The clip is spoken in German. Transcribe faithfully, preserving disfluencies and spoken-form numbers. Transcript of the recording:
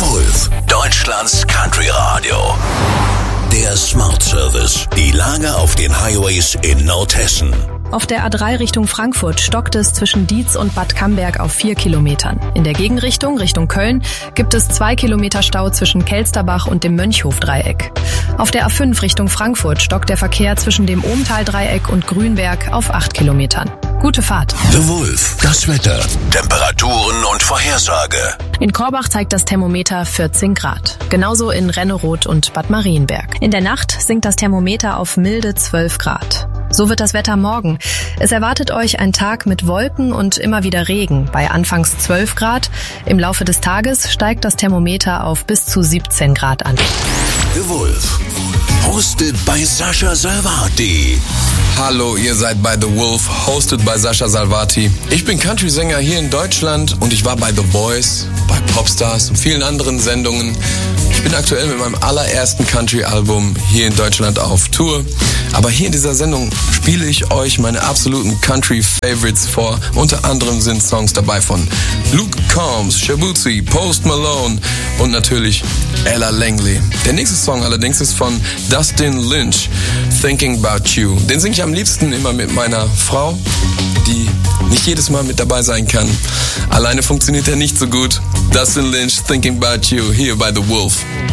Wolf, Deutschlands Country Radio. Der Smart Service. Die Lage auf den Highways in Nordhessen. Auf der A drei Richtung Frankfurt stockt es zwischen Dietz und Bad Camberg auf vier Kilometern. In der Gegenrichtung, Richtung Köln, gibt es zwei Kilometer Stau zwischen Kelsterbach und dem Mönchhof-Dreieck. Auf der A fünf Richtung Frankfurt stockt der Verkehr zwischen dem Ohmtal-Dreieck und Grünberg auf acht Kilometern. Gute Fahrt. The Wolf, das Wetter, Temperaturen und Vorhersage. In Korbach zeigt das Thermometer vierzehn Grad. Genauso in Renneroth und Bad Marienberg. In der Nacht sinkt das Thermometer auf milde zwölf Grad. So wird das Wetter morgen. Es erwartet euch ein Tag mit Wolken und immer wieder Regen bei anfangs zwölf Grad. Im Laufe des Tages steigt das Thermometer auf bis zu siebzehn Grad an. The Wolf, hosted by Sascha Salvati. Hallo, ihr seid bei The Wolf, hosted by Sascha Salvati. Ich bin Country-Sänger hier in Deutschland und ich war bei The Voice, bei Popstars und vielen anderen Sendungen. Ich bin aktuell mit meinem allerersten Country-Album hier in Deutschland auf Tour. Aber hier in dieser Sendung spiele ich euch meine absoluten Country-Favorites vor. Unter anderem sind Songs dabei von Luke Combs, Shabuzi, Post Malone und natürlich Ella Langley. Der nächste Song allerdings ist von Dustin Lynch, Thinking About You. Den singe ich am liebsten immer mit meiner Frau, die nicht jedes Mal mit dabei sein kann. Alleine funktioniert er nicht so gut. Dustin Lynch, Thinking About You, hier bei The Wolf.